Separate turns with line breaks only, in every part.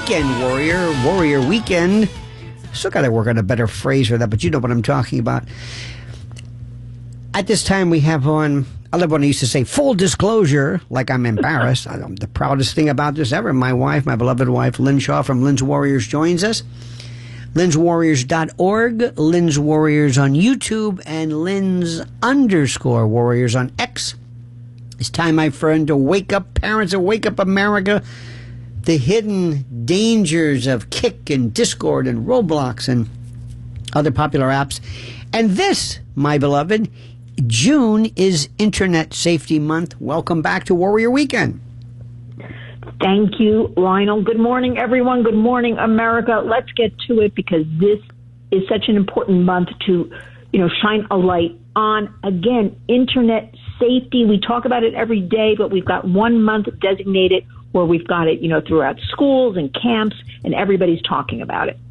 weekend, Warrior Weekend. Still got to work on a better phrase for that, but you know what I'm talking about. At this time, we have on, I love when I used to say full disclosure, like I'm embarrassed. I'm the proudest thing about this ever. My wife, my beloved wife, Lynn Shaw from Lynn's Warriors joins us. Lynn'sWarriors.org, Lynn's Warriors on YouTube, and Lynn's_Warriors on X. It's time, my friend, to wake up, parents, to wake up America. The hidden dangers of Kick and Discord and Roblox and other popular apps. And this, my beloved, June is Internet Safety Month. Welcome back to Warrior Weekend.
Thank you, Lionel. Good morning, everyone. Good morning, America. Let's get to it because this is such an important month to, shine a light on, again, Internet safety. We talk about it every day, but we've got 1 month designated where we've got it, throughout schools and camps, and everybody's talking about it.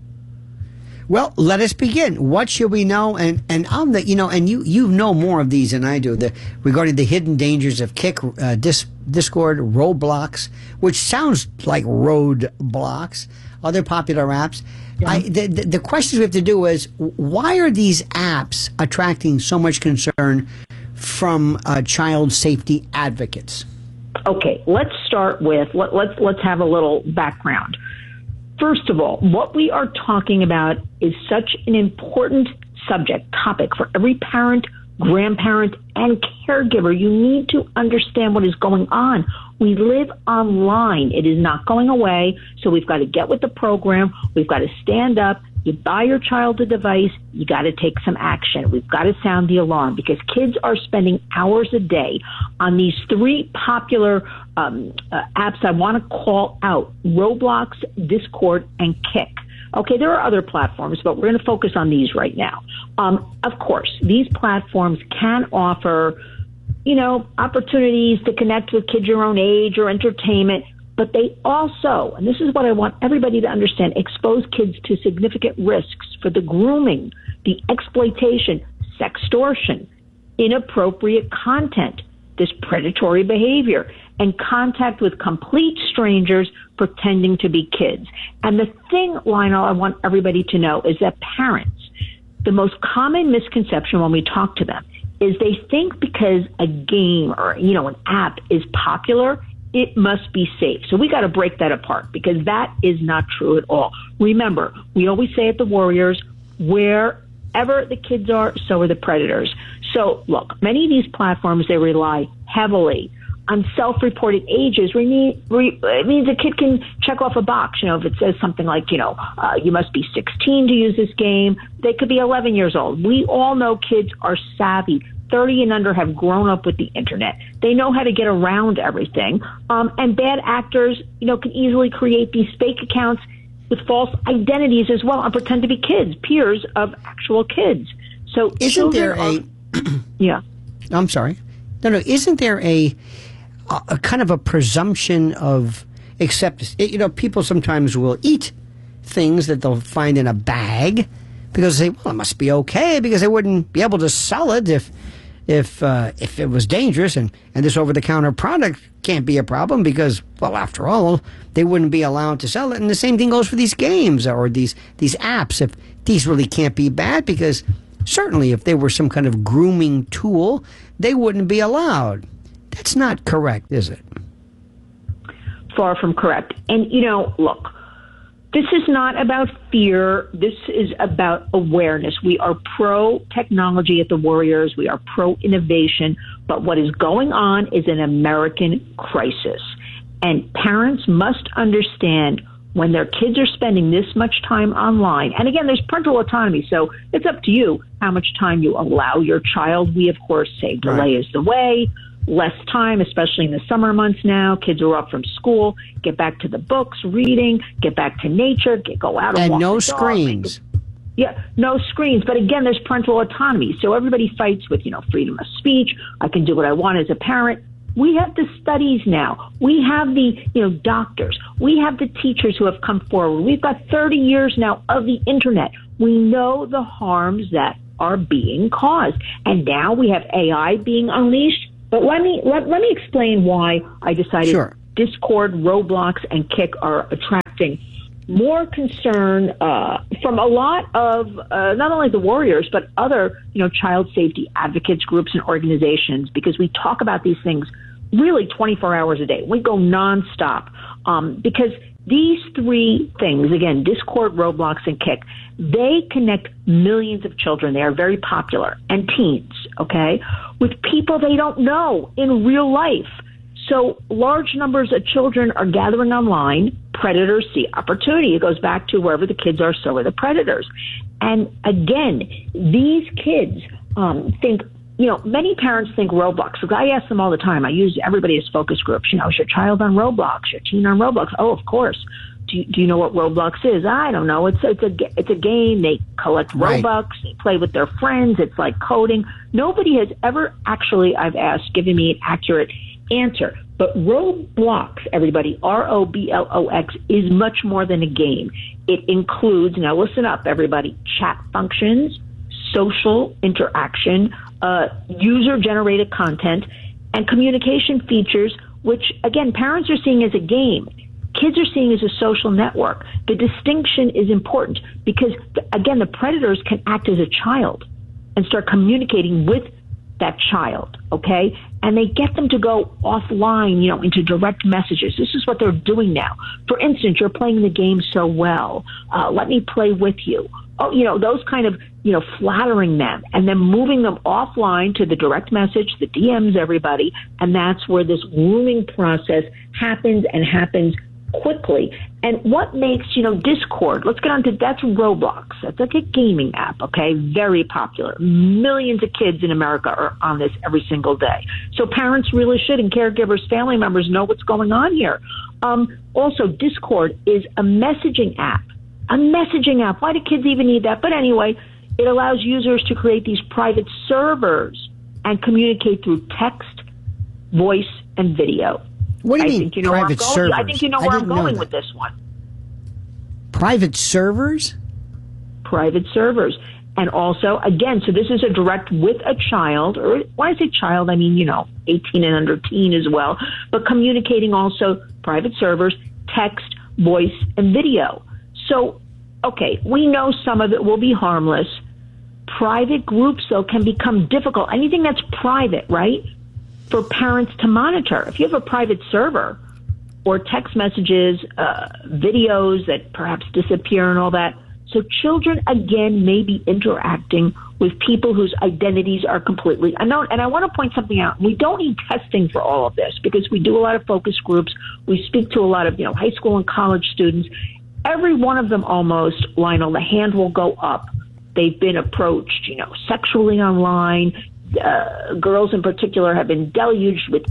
Well, let us begin. What should we know? And on the, and you know more of these than I do. Regarding the hidden dangers of Kick, Discord, Roblox, which sounds like roadblocks, other popular apps. Yeah. The questions we have to do is, why are these apps attracting so much concern from child safety advocates?
Okay, let's start with let's have a little background. First of all, what we are talking about is such an important topic for every parent, grandparent, and caregiver. You need to understand what is going on. We live online. It is not going away, so we've got to get with the program. We've got to stand up. You buy your child a device, you got to take some action. We've got to sound the alarm because kids are spending hours a day on these three popular apps I want to call out: Roblox, Discord, and Kick. Okay, there are other platforms, but we're going to focus on these right now. Of course, these platforms can offer, opportunities to connect with kids your own age or entertainment, but they also, and this is what I want everybody to understand, expose kids to significant risks for the grooming, the exploitation, sextortion, inappropriate content, this predatory behavior, and contact with complete strangers pretending to be kids. And the thing, Lionel, I want everybody to know is that parents, the most common misconception when we talk to them is they think because a game or, an app is popular, it must be safe. So we got to break that apart because that is not true at all. Remember, we always say at the Warriors, wherever the kids are, so are the predators. So look, many of these platforms, they rely heavily on self-reported ages. It means a kid can check off a box. If it says something like, you must be 16 to use this game, they could be 11 years old. We all know kids are savvy. 30 and under have grown up with the internet. They know how to get around everything. And bad actors, can easily create these fake accounts with false identities as well and pretend to be kids, peers of actual kids. So
isn't there
yeah.
I'm sorry. No, isn't there a kind of a presumption of acceptance? People sometimes will eat things that they'll find in a bag because they say, well, it must be okay because they wouldn't be able to sell it if it was dangerous, and this over-the-counter product can't be a problem because, well, after all, they wouldn't be allowed to sell it. And the same thing goes for these games or these apps. If these really can't be bad, because certainly if they were some kind of grooming tool, they wouldn't be allowed. That's not correct, is it?
Far from correct. And, look, this is not about fear. This is about awareness. We are pro-technology at the Warriors. We are pro-innovation. But what is going on is an American crisis. And parents must understand when their kids are spending this much time online. And again, there's parental autonomy, so it's up to you how much time you allow your child. We, of course, say delay is the way. Less time, especially in the summer months now. Kids are up from school, get back to the books, reading, get back to nature, go out and walk
no
the
screens.
Dog. Yeah, no screens. But again, there's parental autonomy. So everybody fights with, freedom of speech. I can do what I want as a parent. We have the studies now. We have the, doctors. We have the teachers who have come forward. We've got 30 years now of the internet. We know the harms that are being caused. And now we have AI being unleashed. But let me explain why I decided Discord, Roblox, and Kick are attracting attracting more concern from a lot of not only the Warriors but other child safety advocates groups and organizations, because we talk about these things really 24 hours a day. We go nonstop because these three things, again, Discord, Roblox, and Kik, they connect millions of children. They are very popular, and teens, okay, with people they don't know in real life. So large numbers of children are gathering online. Predators see opportunity. It goes back to wherever the kids are, so are the predators. And again, these kids think, many parents think Roblox. Because I ask them all the time. I use everybody as focus groups. Is your child on Roblox? Your teen on Roblox? Oh, of course. Do you know what Roblox is? I don't know. It's a game. They collect Robux. They play with their friends. It's like coding. Nobody has ever actually, I've asked, given me an accurate answer. But Roblox, everybody, Roblox, is much more than a game. It includes, now listen up, everybody, chat functions, social interaction, user-generated content, and communication features, which, again, parents are seeing as a game. Kids are seeing as a social network. The distinction is important because, again, the predators can act as a child and start communicating with that child, okay? And they get them to go offline, into direct messages. This is what they're doing now. For instance, you're playing the game so well. Let me play with you. Oh, those kind of, flattering them and then moving them offline to the direct message, the DMs, everybody. And that's where this grooming process happens and happens quickly. And what makes, Discord, let's get on to, that's Roblox. That's like a gaming app, okay? Very popular. Millions of kids in America are on this every single day. So parents really should, and caregivers, family members, know what's going on here. Also, Discord is a messaging app. A messaging app. Why do kids even need that? But anyway, it allows users to create these private servers and communicate through text, voice, and video.
What do you mean, private servers?
I think you know where I'm going with this one.
Private servers?
Private servers. And also, again, so this is a direct with a child, or when I say child, I mean, 18 and under teen as well, but communicating also private servers, text, voice, and video. So, okay, we know some of it will be harmless. Private groups, though, can become difficult. Anything that's private, right, for parents to monitor. If you have a private server or text messages, videos that perhaps disappear and all that, so children, again, may be interacting with people whose identities are completely unknown. And I want to point something out. We don't need testing for all of this because we do a lot of focus groups. We speak to a lot of, high school and college students. Every one of them almost, Lionel, the hand will go up. They've been approached, sexually online. Girls in particular have been deluged with,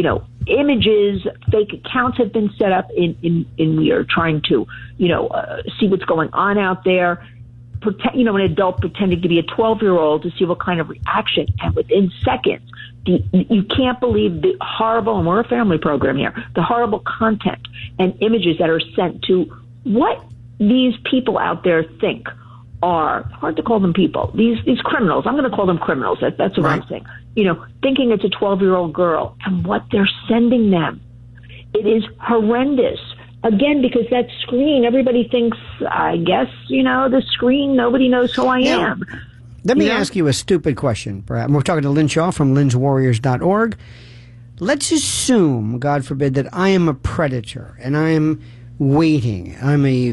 images. Fake accounts have been set up in we are trying to, see what's going on out there. An adult pretending to be a 12-year-old to see what kind of reaction. And within seconds, you can't believe the horrible, and we're a family program here, the horrible content and images that are sent to what these people out there think are, hard to call them people, these criminals. I'm going to call them criminals. That's what I'm saying. Thinking it's a 12-year-old girl and what they're sending them. It is horrendous. Again, because that screen, everybody thinks, I guess, the screen, nobody knows who I am.
Let me ask you a stupid question. Perhaps. We're talking to Lynn Shaw from lynswarriors.org. Let's assume, God forbid, that I am a predator and I am waiting. I'm a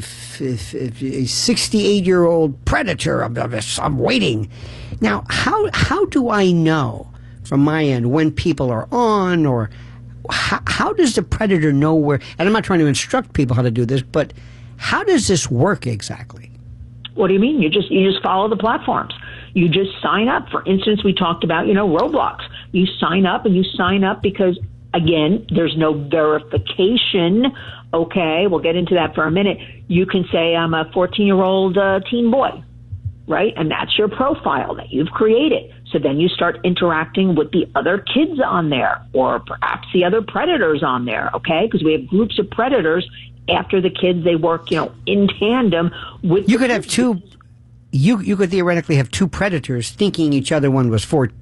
68-year-old predator. I'm waiting. Now, how do I know from my end when people are on, or how does the predator know where? And I'm not trying to instruct people how to do this, but how does this work exactly?
What do you mean? You just follow the platforms. You just sign up. For instance, we talked about, Roblox. You sign up because, again, there's no verification. Okay, we'll get into that for a minute. You can say, I'm a 14-year-old teen boy, right? And that's your profile that you've created. So then you start interacting with the other kids on there, or perhaps the other predators on there, okay? Because we have groups of predators. After the kids, they work, in tandem with. You could have
two. You could theoretically have two predators thinking each other one was 14.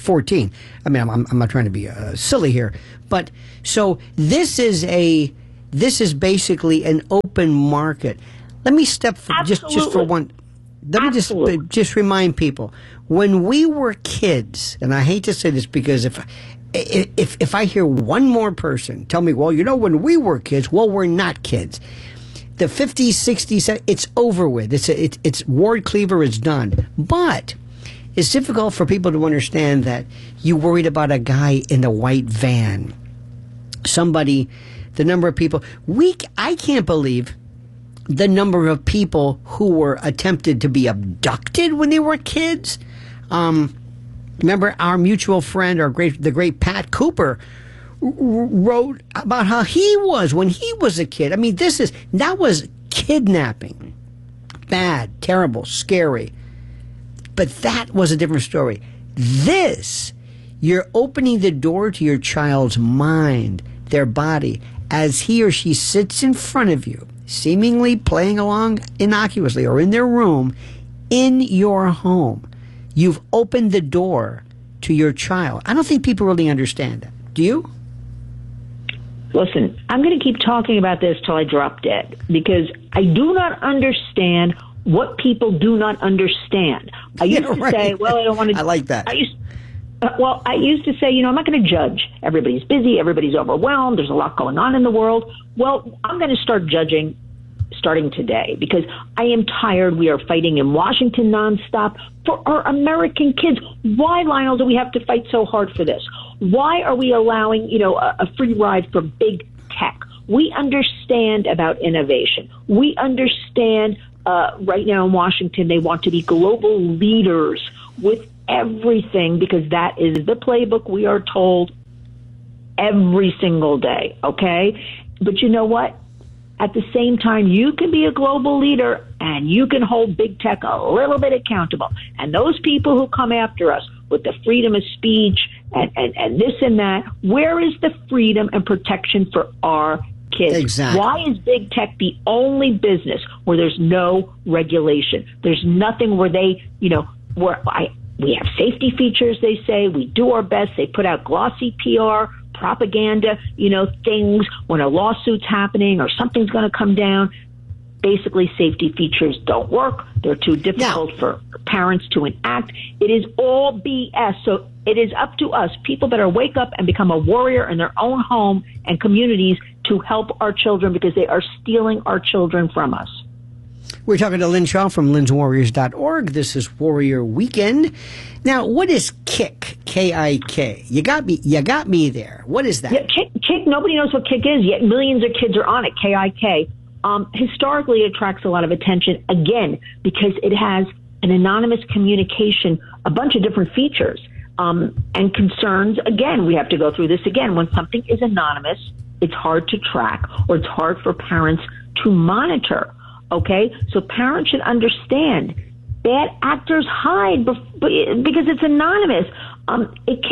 I mean, I'm not trying to be silly here, but so this is this is basically an open market. Let me step for, just for one. Let me just remind people, when we were kids, and I hate to say this because if I hear one more person tell me, well, when we were kids, well, we're not kids. The 50s, 60s, it's over with. It's Ward Cleaver is done. But it's difficult for people to understand that you worried about a guy in a white van. Somebody, the number of people. I can't believe the number of people who were attempted to be abducted when they were kids. Remember our mutual friend, the great Pat Cooper, wrote about how he was when he was a kid. I mean, that was kidnapping. Bad, terrible, scary. But that was a different story. You're opening the door to your child's mind, their body, as he or she sits in front of you, seemingly playing along innocuously or in their room, in your home. You've opened the door to your child. I don't think people really understand that. Do you?
Listen, I'm going to keep talking about this till I drop dead because I do not understand what people do not understand. I used to say, well, I don't want to.
I like that.
I used to say, I'm not going to judge. Everybody's busy. Everybody's overwhelmed. There's a lot going on in the world. Well, I'm going to start judging starting today because I am tired. We are fighting in Washington nonstop for our American kids. Why, Lionel, do we have to fight so hard for this? Why are we allowing, a free ride for big tech? We understand about innovation. We understand right now in Washington, they want to be global leaders with everything because that is the playbook we are told every single day, okay? But you know what? At the same time, you can be a global leader and you can hold big tech a little bit accountable. And those people who come after us with the freedom of speech and this and that, where is the freedom and protection for our kids?
Exactly.
Why is big tech the only business where there's no regulation? There's nothing where they, we have safety features, they say. We do our best. They put out glossy PR, propaganda, things when a lawsuit's happening or something's going to come down. Basically, safety features don't work. They're too difficult for parents to enact. It is all BS. So it is up to us. People better wake up and become a warrior in their own home and communities to help our children because they are stealing our children from us.
We're talking to Lynn Shaw from lynswarriors.org. This is Warrior Weekend. Now, what is Kik? K-I-K. You got me there. What is that?
Yeah, Kik, nobody knows what Kik is, yet millions of kids are on it, K-I-K. Historically, it attracts a lot of attention, again, because it has an anonymous communication, a bunch of different features, and concerns. Again, we have to go through this again. When something is anonymous, it's hard to track or it's hard for parents to monitor. Okay, so parents should understand bad actors hide because it's anonymous. It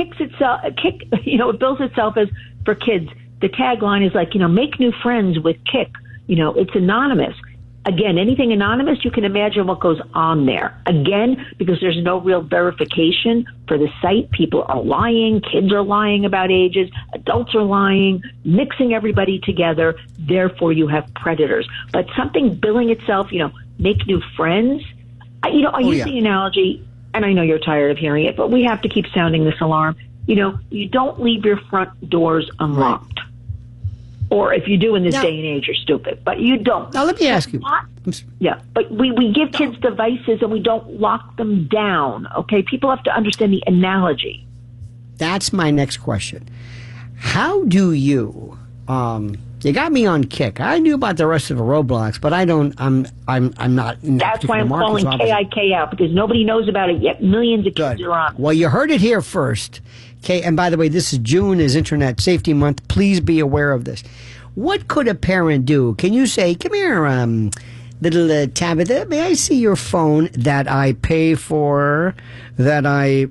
it bills itself as for kids. The tagline is like, make new friends with Kik. It's anonymous. Again, anything anonymous, you can imagine what goes on there. Again, because there's no real verification for the site. People are lying. Kids are lying about ages. Adults are lying, mixing everybody together. Therefore, you have predators. But something billing itself, make new friends. I use the analogy, and I know you're tired of hearing it, but we have to keep sounding this alarm. You don't leave your front doors unlocked. Right. Or if you do in this day and age, you're stupid. But you don't.
Now, let me ask you.
Yeah, but we give kids devices and we don't lock them down, okay? People have to understand the analogy.
That's my next question. How do you... you got me on Kik. I knew about the rest of the Roblox, but I don't... I'm not...
That's why I'm calling KIK out, because nobody knows about it yet. Millions of kids are on it.
Well, you heard it here first. Okay, and by the way, this is June is Internet Safety Month. Please be aware of this. What could a parent do? Can you say, come here, little Tabitha, may I see your phone that I pay for, that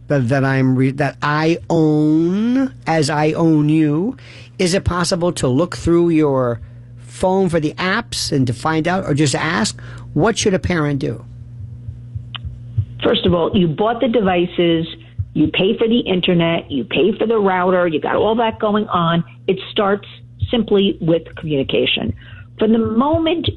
I own as I own you? Is it possible to look through your phone for the apps and to find out, or just ask, what should a parent do?
First of all, you bought the devices. You pay for the internet, you pay for the router, you got all that going on. It starts simply with communication. From the moment